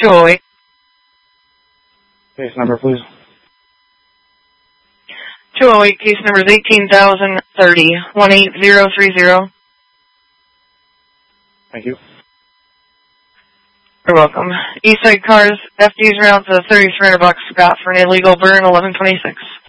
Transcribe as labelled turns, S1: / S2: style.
S1: 208.
S2: Case number, please.
S1: 208, case number is 18,030, 18030.
S2: Thank you.
S1: You're welcome. Eastside Cars, FD's route to 3300 Scott for an illegal burn, 1126.